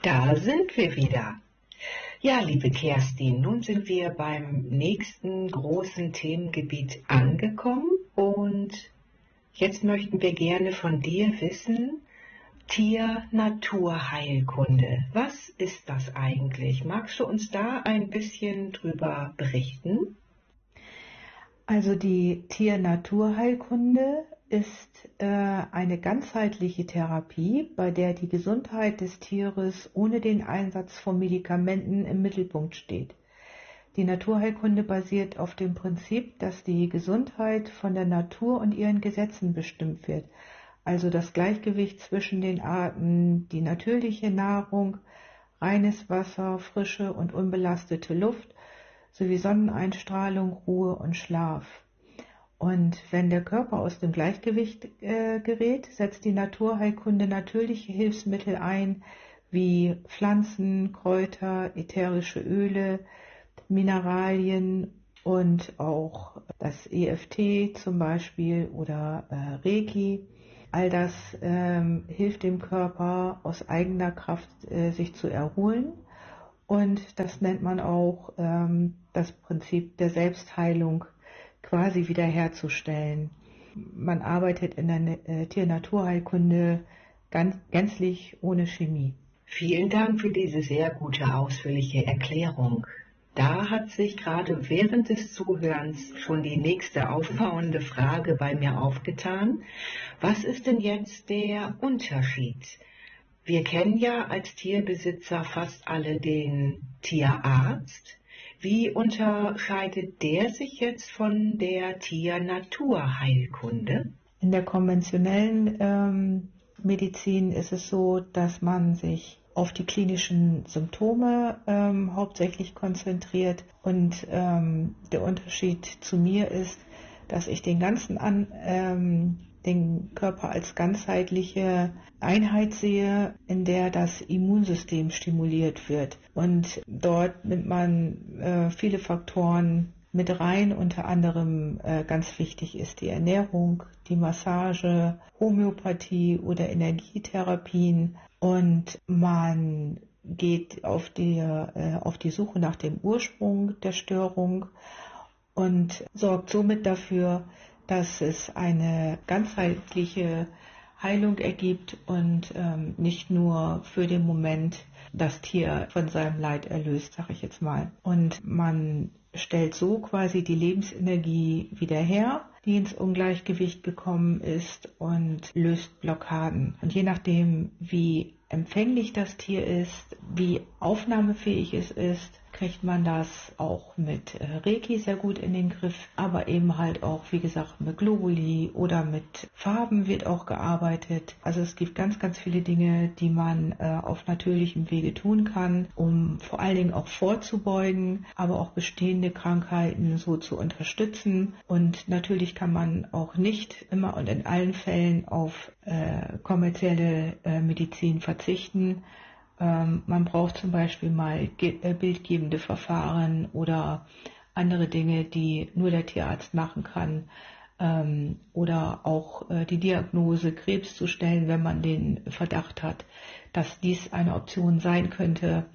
Da sind wir wieder. Ja, liebe Kerstin, nun sind wir beim nächsten großen Themengebiet angekommen und jetzt möchten wir gerne von dir wissen, Tier-Natur-Heilkunde. Was ist das eigentlich? Magst du uns da ein bisschen drüber berichten? Also die Tier-Natur-Heilkunde ist eine ganzheitliche Therapie, bei der die Gesundheit des Tieres ohne den Einsatz von Medikamenten im Mittelpunkt steht. Die Naturheilkunde basiert auf dem Prinzip, dass die Gesundheit von der Natur und ihren Gesetzen bestimmt wird, also das Gleichgewicht zwischen den Arten, die natürliche Nahrung, reines Wasser, frische und unbelastete Luft sowie Sonneneinstrahlung, Ruhe und Schlaf. Und wenn der Körper aus dem Gleichgewicht gerät, setzt die Naturheilkunde natürliche Hilfsmittel ein, wie Pflanzen, Kräuter, ätherische Öle, Mineralien und auch das EFT zum Beispiel oder Reiki. All das hilft dem Körper aus eigener Kraft sich zu erholen. Und das nennt man auch das Prinzip der Selbstheilung quasi wiederherzustellen. Man arbeitet in der Tier-Naturheilkunde gänzlich ohne Chemie. Vielen Dank für diese sehr gute, ausführliche Erklärung. Da hat sich gerade während des Zuhörens schon die nächste aufbauende Frage bei mir aufgetan. Was ist denn jetzt der Unterschied? Wir kennen ja als Tierbesitzer fast alle den Tierarzt. Wie unterscheidet der sich jetzt von der Tier-Natur-Heilkunde? In der konventionellen Medizin ist es so, dass man sich auf die klinischen Symptome hauptsächlich konzentriert und der Unterschied zu mir ist, dass ich den Körper als ganzheitliche Einheit sehe, in der das Immunsystem stimuliert wird. Und dort nimmt man viele Faktoren mit rein, unter anderem ganz wichtig ist die Ernährung, die Massage, Homöopathie oder Energietherapien und man geht auf die Suche nach dem Ursprung der Störung und sorgt somit dafür, dass es eine ganzheitliche Heilung ergibt und nicht nur für den Moment das Tier von seinem Leid erlöst, sage ich jetzt mal. Und man stellt so quasi die Lebensenergie wieder her, die ins Ungleichgewicht gekommen ist und löst Blockaden. Und je nachdem, wie empfänglich das Tier ist, wie aufnahmefähig es ist, kriegt man das auch mit Reiki sehr gut in den Griff, aber eben halt auch, wie gesagt, mit Globuli oder mit Farben wird auch gearbeitet. Also es gibt ganz, ganz viele Dinge, die man auf natürlichem Wege tun kann, um vor allen Dingen auch vorzubeugen, aber auch bestehende Krankheiten so zu unterstützen. Und natürlich kann man auch nicht immer und in allen Fällen auf kommerzielle Medizin verzichten. Man braucht zum Beispiel mal bildgebende Verfahren oder andere Dinge, die nur der Tierarzt machen kann. Oder auch die Diagnose Krebs zu stellen, wenn man den Verdacht hat, dass dies eine Option sein könnte,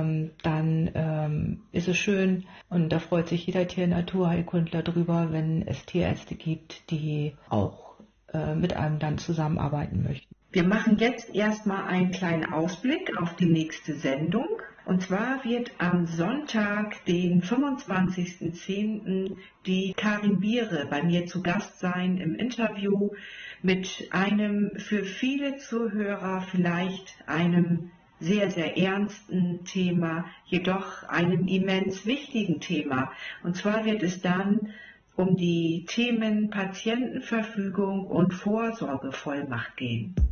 dann ist es schön und da freut sich jeder Tier-Naturheilkundler drüber, wenn es Tierärzte gibt, die auch mit einem dann zusammenarbeiten möchten. Wir machen jetzt erstmal einen kleinen Ausblick auf die nächste Sendung. Und zwar wird am Sonntag, den 25.10., die Karin Biere bei mir zu Gast sein im Interview mit einem für viele Zuhörer vielleicht einem sehr, sehr ernsten Thema, jedoch einem immens wichtigen Thema. Und zwar wird es dann um die Themen Patientenverfügung und Vorsorgevollmacht gehen.